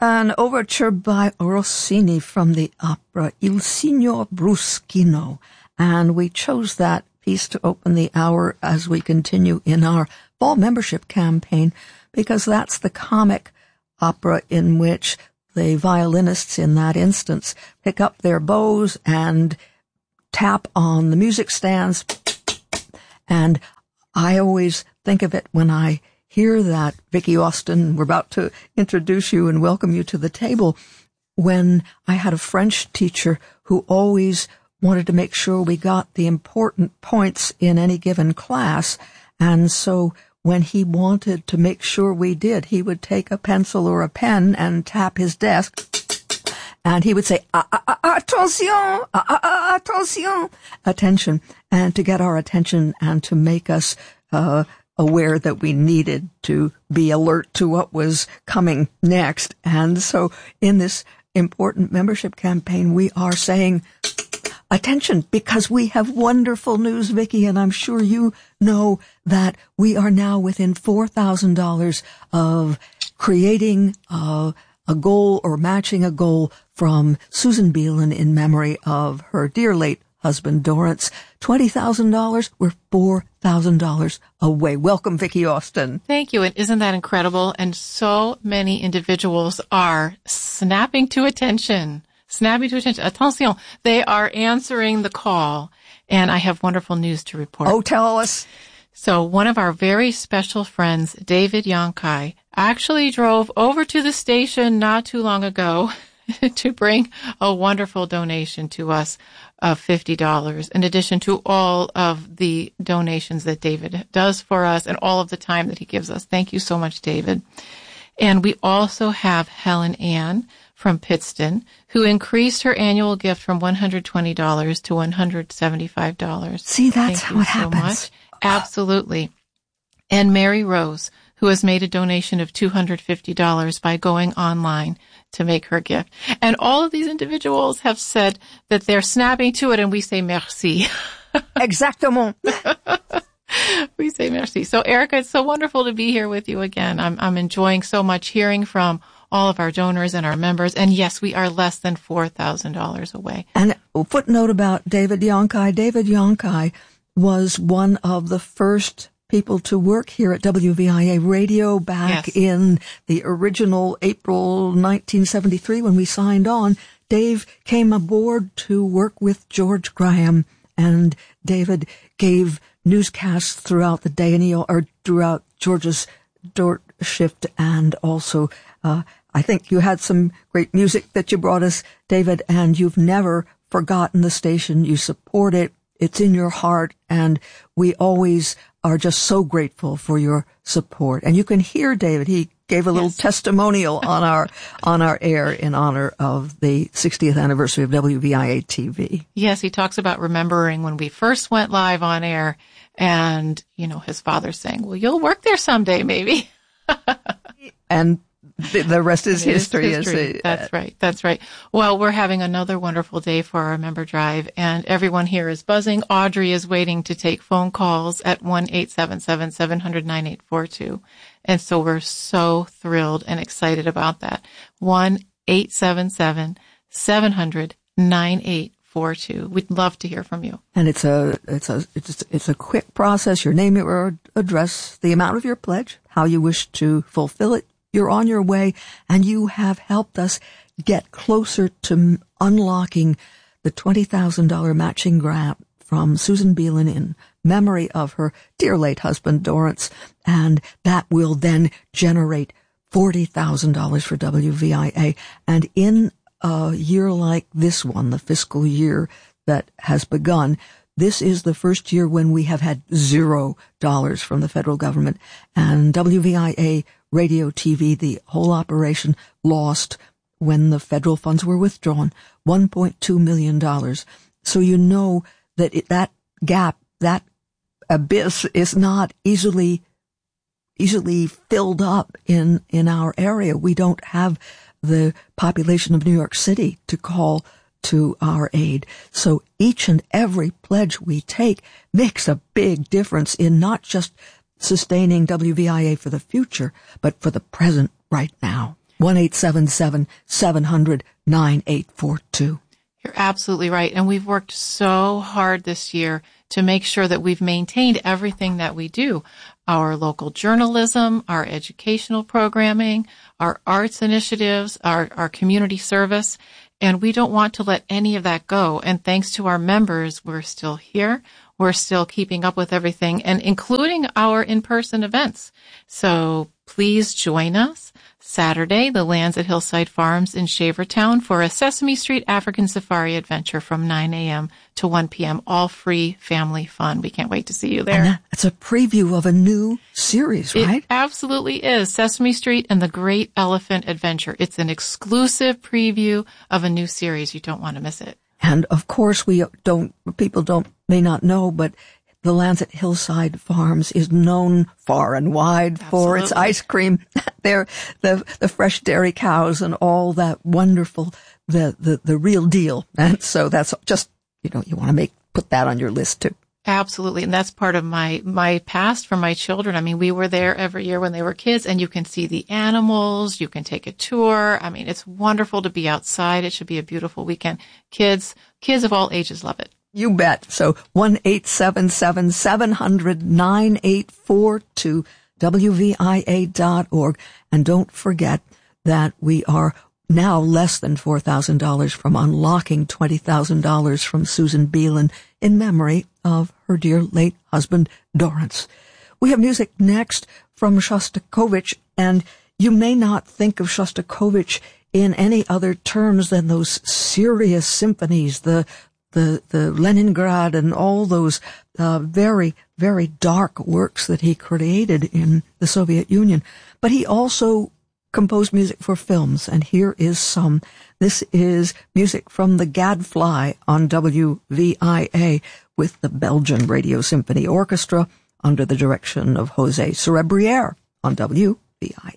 An overture by Rossini from the opera Il Signor Bruschino. And we chose that piece to open the hour as we continue in our fall membership campaign, because that's the comic opera in which the violinists in that instance pick up their bows and tap on the music stands. And I always think of it when I hear that, Vicki Austin. We're about to introduce you and welcome you to the table. When I had a French teacher who always wanted to make sure we got the important points in any given class, and so when he wanted to make sure we did, he would take a pencil or a pen and tap his desk, and he would say, attention, attention, attention, and to get our attention and to make us aware that we needed to be alert to what was coming next. And so in this important membership campaign, we are saying, attention, because we have wonderful news, Vicki, and I'm sure you know that we are now within $4,000 of creating a goal or matching a goal from Susan Beelen in memory of her dear late husband, Dorrance. $20,000, we're $4,000 away. Welcome, Vicki Austin. Thank you. And isn't that incredible? And so many individuals are snapping to attention. Attention. They are answering the call. And I have wonderful news to report. Oh, tell us. So one of our very special friends, David Yonkai, actually drove over to the station not too long ago to bring a wonderful donation to us of $50, in addition to all of the donations that David does for us and all of the time that he gives us. Thank you so much, David. And we also have Helen Ann from Pittston, who increased her annual gift from $120 to $175. See, that's how it happens. So much. Absolutely. And Mary Rose, who has made a donation of $250 by going online to make her gift. And all of these individuals have said that they're snapping to it, and we say merci. Exactement. We say merci. So, Erica, it's so wonderful to be here with you again. I'm enjoying so much hearing from all of our donors and our members. And yes, we are less than $4,000 away. And a footnote about David Yonkai. David Yonkai was one of the first people to work here at WVIA Radio back in the original April 1973 when we signed on. Dave came aboard to work with George Graham, and David gave newscasts throughout the day, and throughout George's shift, and also I think you had some great music that you brought us, David, and you've never forgotten the station. You support it. It's in your heart, and we always are just so grateful for your support. And you can hear David. He gave a little testimonial on our air in honor of the 60th anniversary of WVIA TV. Yes, he talks about remembering when we first went live on air, and his father saying, "Well, you'll work there someday, maybe." And the rest is history. That's right. That's right. Well, we're having another wonderful day for our member drive, and everyone here is buzzing. Audrey is waiting to take phone calls at 1-877-700-9842. And so we're so thrilled and excited about that. 1-877-700-9842. We'd love to hear from you. And it's a quick process. Your name, your address, the amount of your pledge, how you wish to fulfill it. You're on your way, and you have helped us get closer to unlocking the $20,000 matching grant from Susan Beelen in memory of her dear late husband, Dorrance, and that will then generate $40,000 for WVIA. And in a year like this one, the fiscal year that has begun, this is the first year when we have had $0 from the federal government, and WVIA Radio TV, the whole operation, lost, when the federal funds were withdrawn, $1.2 million. So you know that that gap, that abyss is not easily filled up in our area. We don't have the population of New York City to call to our aid. So each and every pledge we take makes a big difference in not just sustaining WVIA for the future, but for the present right now. 1-877-700-9842. You're absolutely right. And we've worked so hard this year to make sure that we've maintained everything that we do. Our local journalism, our educational programming, our arts initiatives, our community service. And we don't want to let any of that go. And thanks to our members, we're still here. We're still keeping up with everything, and including our in-person events. So please join us Saturday, the Lands at Hillside Farms in Shavertown, for a Sesame Street African Safari adventure from 9 a.m. to 1 p.m. All free family fun. We can't wait to see you there. And it's a preview of a new series, right? It absolutely is. Sesame Street and the Great Elephant Adventure. It's an exclusive preview of a new series. You don't want to miss it. And of course, people may not know, but the Lands at Hillside Farms is known far and wide for its ice cream. They're the fresh dairy cows and all that wonderful, the real deal. And so that's just, you want to put that on your list too. Absolutely. And that's part of my past for my children. I mean, we were there every year when they were kids, and you can see the animals. You can take a tour. I mean, it's wonderful to be outside. It should be a beautiful weekend. Kids of all ages love it. You bet. So 1-877-700-9842, WVIA.org. And don't forget that we are now less than $4,000 from unlocking $20,000 from Susan Beelan in memory of her dear late husband, Dorrance. We have music next from Shostakovich, and you may not think of Shostakovich in any other terms than those serious symphonies, the Leningrad and all those very, very dark works that he created in the Soviet Union. But he also composed music for films, and here is some. This is music from the Gadfly on WVIA with the Belgian Radio Symphony Orchestra under the direction of José Cerebrière on WVIA.